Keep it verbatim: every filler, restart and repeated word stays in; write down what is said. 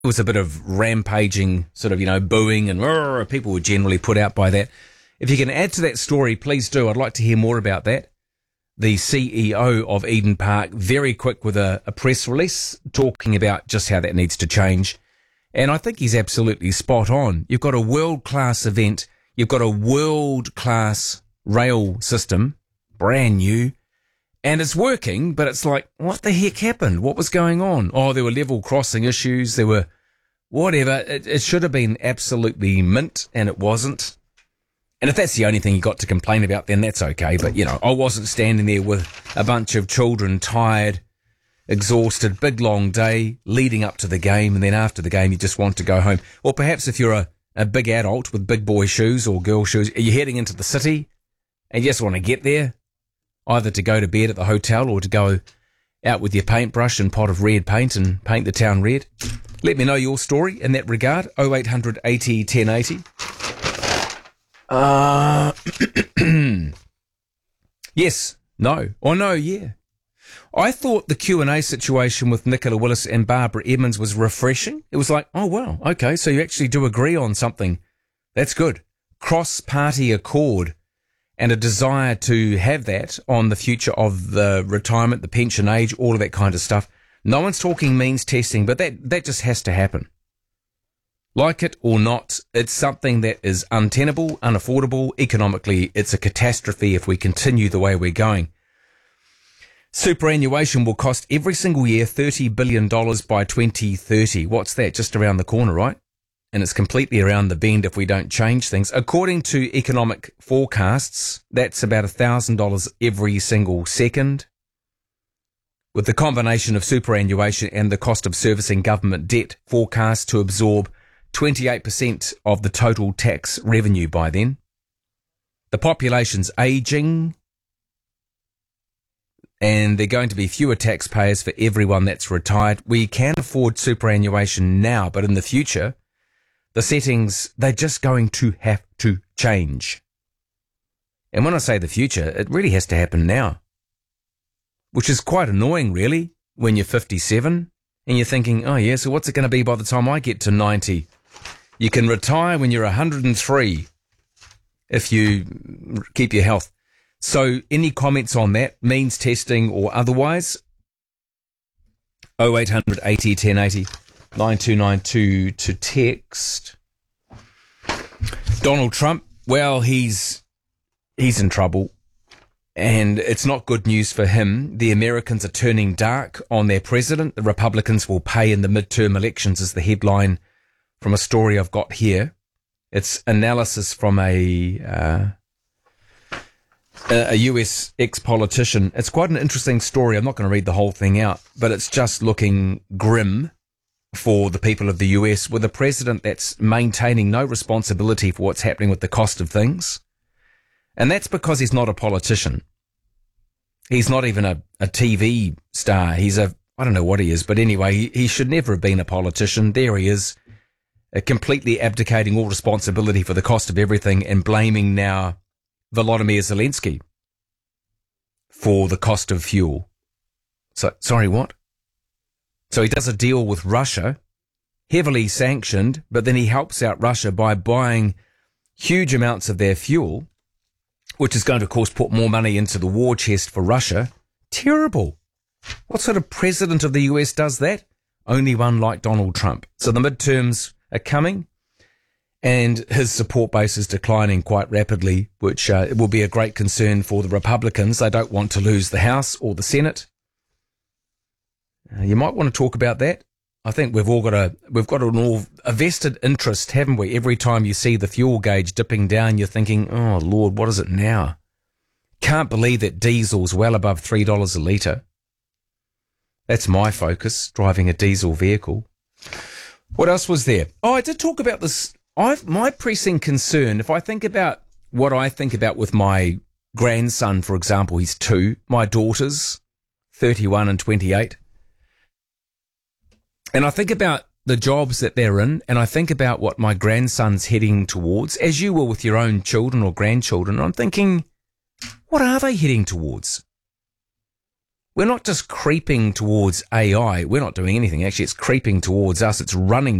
was a bit of rampaging, sort of, you know, booing, and "Rrr," people were generally put out by that. If you can add to that story, please do. I'd like to hear more about that. The C E O of Eden Park, very quick with a, a press release talking about just how that needs to change. And I think he's absolutely spot on. You've got a world-class event. You've got a world-class rail system, brand new, and it's working, but it's like, what the heck happened? What was going on? Oh, there were level crossing issues. There were whatever. It, it should have been absolutely mint, and it wasn't. And if that's the only thing you got to complain about, then that's okay. But, you know, I wasn't standing there with a bunch of children, tired, exhausted, big long day leading up to the game, and then after the game you just want to go home. Or perhaps if you're a, a big adult with big boy shoes or girl shoes, you're heading into the city and you just want to get there, either to go to bed at the hotel or to go out with your paintbrush and pot of red paint and paint the town red. Let me know your story in that regard. oh eight hundred eighty ten eighty. Uh, yes, no, or no, yeah. I thought the Q and A situation with Nicola Willis and Barbara Edmonds was refreshing. It was like, oh, wow, okay, so you actually do agree on something. That's good. Cross-party accord and a desire to have that on the future of the retirement, the pension age, all of that kind of stuff. No one's talking means testing, but that, that just has to happen. Like it or not, it's something that is untenable, unaffordable. Economically, it's a catastrophe if we continue the way we're going. Superannuation will cost every single year thirty billion dollars by twenty thirty. What's that? Just around the corner, right? And it's completely around the bend if we don't change things. According to economic forecasts, that's about one thousand dollars every single second. With the combination of superannuation and the cost of servicing government debt forecast to absorb twenty-eight percent of the total tax revenue by then. The population's ageing, and there are going to be fewer taxpayers for everyone that's retired. We can afford superannuation now, but in the future, the settings, they're just going to have to change. And when I say the future, it really has to happen now, which is quite annoying, really, when you're fifty-seven and you're thinking, oh yeah, so what's it going to be by the time I get to ninety? You can retire when you're one hundred and three if you keep your health. So any comments on that, means testing or otherwise? oh eight hundred eighty ten eighty, nine two nine two to text. Donald Trump, well, he's he's in trouble. And it's not good news for him. The Americans are turning dark on their president. The Republicans will pay in the midterm elections is the headline from a story I've got here. It's analysis from a uh, a U S ex-politician. It's quite an interesting story. I'm not going to read the whole thing out, but it's just looking grim for the people of the U S with a president that's maintaining no responsibility for what's happening with the cost of things. And that's because he's not a politician. He's not even a, a T V star. He's a, I don't know what he is, but anyway, he, he should never have been a politician. There he is, uh, completely abdicating all responsibility for the cost of everything and blaming now Volodymyr Zelensky for the cost of fuel. So, sorry, what? So he does a deal with Russia, heavily sanctioned, but then he helps out Russia by buying huge amounts of their fuel, which is going to, of course, put more money into the war chest for Russia. Terrible. What sort of president of the U S does that? Only one like Donald Trump. So the midterms are coming, and his support base is declining quite rapidly, which uh, will be a great concern for the Republicans. They don't want to lose the House or the Senate. Uh, you might want to talk about that. I think we've all got a we've got an all a vested interest, haven't we? Every time you see the fuel gauge dipping down, you're thinking, "Oh Lord, what is it now?" Can't believe that diesel's well above three dollars a litre. That's my focus, driving a diesel vehicle. What else was there? Oh, I did talk about this. I've my pressing concern. If I think about what I think about with my grandson, for example, he's two. My daughters, thirty-one and twenty-eight. And I think about the jobs that they're in, and I think about what my grandson's heading towards, as you will with your own children or grandchildren. I'm thinking, what are they heading towards? we're not just creeping towards A I. We're not doing anything. Actually, it's creeping towards us. It's running